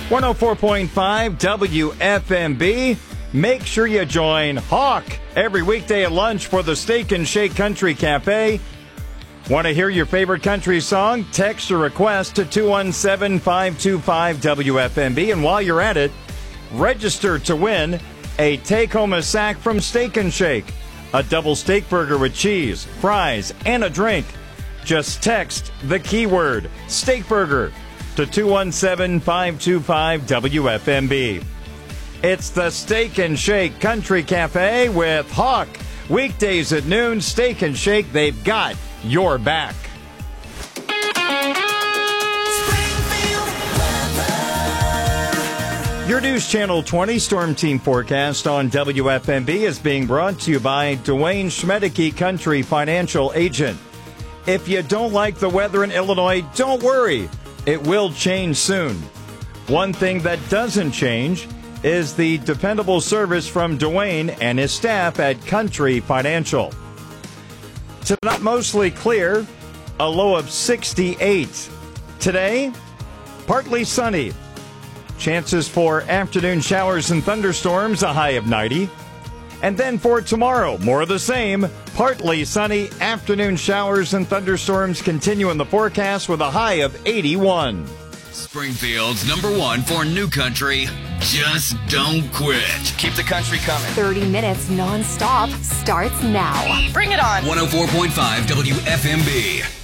104.5 WFMB. Make sure you join Hawk every weekday at lunch for the Steak and Shake Country Cafe. Want to hear your favorite country song? Text your request to 217-525-WFMB. And while you're at it, register to win a take-home a sack from Steak and Shake. A double steak burger with cheese, fries, and a drink. Just text the keyword steak burger to 217-525-WFMB. It's the Steak and Shake Country Cafe with Hawk. Weekdays at noon, Steak and Shake, they've got your back. Your News Channel 20 Storm Team forecast on WFMB is being brought to you by Dwayne Schmedeke Country Financial Agent. If you don't like the weather in Illinois, don't worry. It will change soon. One thing that doesn't change is the dependable service from Dwayne and his staff at Country Financial. Tonight, mostly clear, a low of 68. Today, partly sunny. Chances for afternoon showers and thunderstorms, a high of 90. And then for tomorrow, more of the same. Partly sunny, afternoon showers and thunderstorms continue in the forecast with a high of 81. Springfield's #1 for new country. Just don't quit. Keep the country coming. 30 minutes non-stop starts now. Bring it on. 104.5 WFMB.